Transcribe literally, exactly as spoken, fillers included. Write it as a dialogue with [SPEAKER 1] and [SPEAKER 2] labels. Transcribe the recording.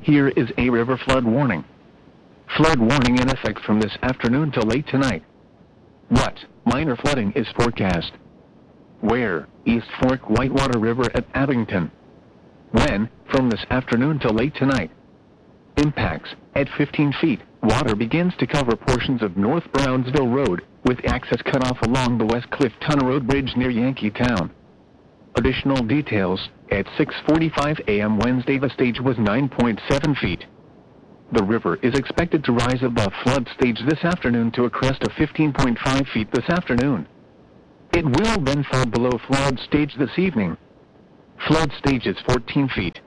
[SPEAKER 1] Here is a river flood warning. Flood warning in effect from this afternoon till late tonight. What? Minor flooding is forecast. Where? East Fork Whitewater River at Abington. When? From this afternoon till late tonight. Impacts: at fifteen feet, water begins to cover portions of North Brownsville Road, with access cut off along the West Cliff Tunnel Road Bridge near Yankeetown. Additional details: at six forty-five a m Wednesday the stage was nine point seven feet. The river is expected to rise above flood stage this afternoon to a crest of fifteen point five feet this afternoon. It will then fall below flood stage this evening. Flood stage is fourteen feet.